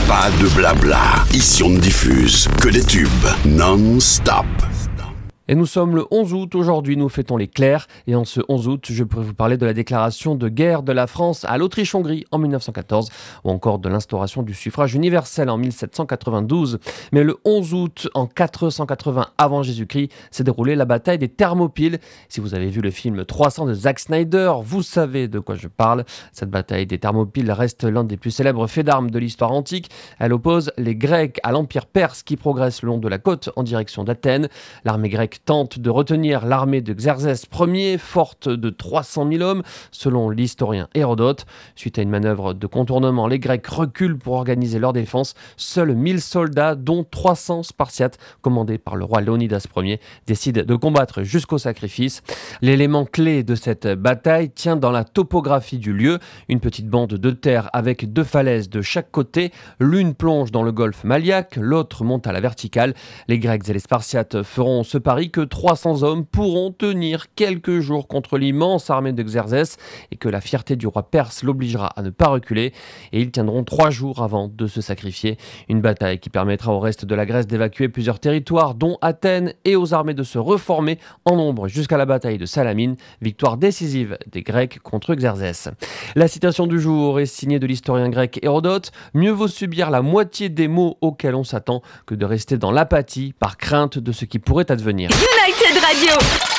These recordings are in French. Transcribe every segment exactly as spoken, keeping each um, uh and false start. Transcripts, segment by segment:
Pas de blabla. Ici on ne diffuse que des tubes non-stop. Et nous sommes le onze août, aujourd'hui nous fêtons les Clercs et en ce onze août je pourrais vous parler de la déclaration de guerre de la France à l'Autriche-Hongrie en dix-neuf cent quatorze ou encore de l'instauration du suffrage universel en dix-sept cent quatre-vingt-douze. Mais le onze août en quatre cent quatre-vingts avant Jésus-Christ s'est déroulée la bataille des Thermopyles. Si vous avez vu le film trois cents de Zack Snyder, vous savez de quoi je parle. Cette bataille des Thermopyles reste l'un des plus célèbres faits d'armes de l'histoire antique. Elle oppose les Grecs à l'Empire perse qui progresse le long de la côte en direction d'Athènes. L'armée grecque tente de retenir l'armée de Xerxès Ier, forte de trois cent mille hommes, selon l'historien Hérodote. Suite à une manœuvre de contournement, les Grecs reculent pour organiser leur défense. Seuls mille soldats, dont trois cents Spartiates, commandés par le roi Léonidas Ier, décident de combattre jusqu'au sacrifice. L'élément clé de cette bataille tient dans la topographie du lieu. Une petite bande de terre avec deux falaises de chaque côté. L'une plonge dans le golfe Maliaque, l'autre monte à la verticale. Les Grecs et les Spartiates feront ce pari que trois cents hommes pourront tenir quelques jours contre l'immense armée de Xerxès et que la fierté du roi perse l'obligera à ne pas reculer, et ils tiendront trois jours avant de se sacrifier. Une bataille qui permettra au reste de la Grèce d'évacuer plusieurs territoires, dont Athènes, et aux armées de se reformer en nombre jusqu'à la bataille de Salamine, victoire décisive des Grecs contre Xerxès. La citation du jour est signée de l'historien grec Hérodote. Mieux vaut subir la moitié des maux auxquels on s'attend que de rester dans l'apathie par crainte de ce qui pourrait advenir. United Radio.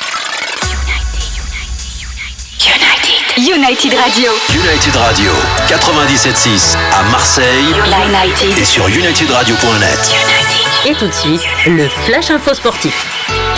United, United, United Radio. United Radio, quatre-vingt-dix-sept virgule six à Marseille. United. Et sur united radio point net. United. Et tout de suite, le Flash Info Sportif.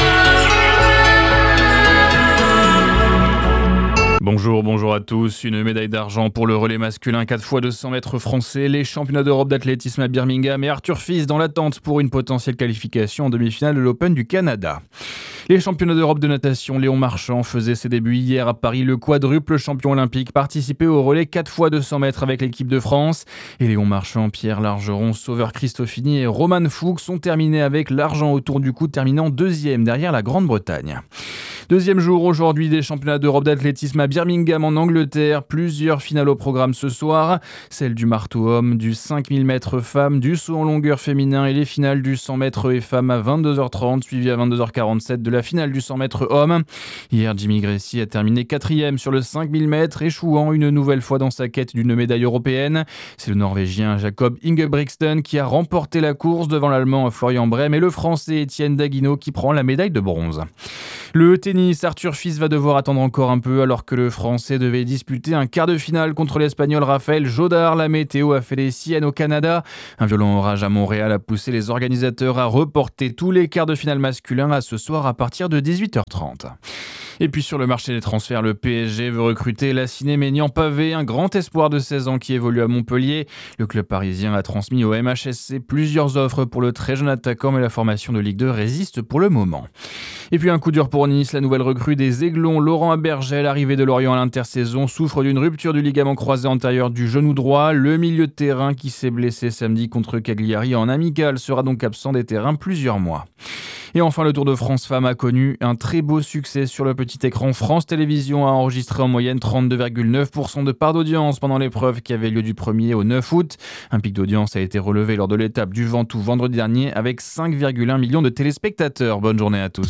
Bonjour, bonjour à tous. Une médaille d'argent pour le relais masculin quatre fois deux cents mètres français. Les championnats d'Europe d'athlétisme à Birmingham et Arthur Fils dans l'attente pour une potentielle qualification en demi-finale de l'Open du Canada. Les championnats d'Europe de natation, Léon Marchand faisait ses débuts hier à Paris. Le quadruple champion olympique participait au relais quatre fois deux cents mètres avec l'équipe de France. Et Léon Marchand, Pierre Largeron, Sauveur Christofini et Roman Fuchs ont terminé avec l'argent autour du cou, terminant deuxième derrière la Grande-Bretagne. Deuxième jour aujourd'hui des championnats d'Europe d'athlétisme à Birmingham en Angleterre. Plusieurs finales au programme ce soir. Celle du marteau homme, du cinq mille mètres femmes, du saut en longueur féminin et les finales du cent mètres et femmes à vingt-deux heures trente, suivi à vingt-deux heures quarante-sept de la finale du cent mètres hommes. Hier, Jimmy Gracie a terminé quatrième sur le cinq mille mètres, échouant une nouvelle fois dans sa quête d'une médaille européenne. C'est le Norvégien Jacob Ingebrigtsen qui a remporté la course devant l'Allemand Florian Brem et le Français Étienne Daguineau qui prend la médaille de bronze. Le tennis, Arthur Fils va devoir attendre encore un peu alors que le Français devait disputer un quart de finale contre l'Espagnol Rafael Jodar. La météo a fait les siennes au Canada. Un violent orage à Montréal a poussé les organisateurs à reporter tous les quarts de finale masculins à ce soir à partir de dix-huit heures trente. Et puis sur le marché des transferts, le P S G veut recruter Lassine Maignan Pavé, un grand espoir de seize ans qui évolue à Montpellier. Le club parisien a transmis au M H S C plusieurs offres pour le très jeune attaquant, mais la formation de Ligue deux résiste pour le moment. Et puis un coup dur pour Nice, la nouvelle recrue des Aiglons, Laurent Abergel, arrivé de Lorient à l'intersaison, souffre d'une rupture du ligament croisé antérieur du genou droit. Le milieu de terrain qui s'est blessé samedi contre Cagliari en amical sera donc absent des terrains plusieurs mois. Et enfin, le Tour de France Femmes a connu un très beau succès sur le petit écran. France Télévisions a enregistré en moyenne trente-deux virgule neuf pour cent de part d'audience pendant l'épreuve qui avait lieu du premier au neuf août. Un pic d'audience a été relevé lors de l'étape du Ventoux vendredi dernier avec cinq virgule un millions de téléspectateurs. Bonne journée à tous.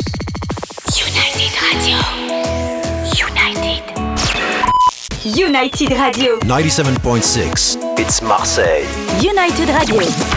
United Radio. United. United Radio. quatre-vingt-dix-sept virgule six, it's Marseille. United Radio.